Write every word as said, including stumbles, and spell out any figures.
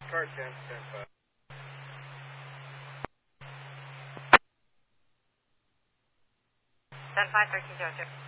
Car ten, ten five. ten five, thirteen zero two.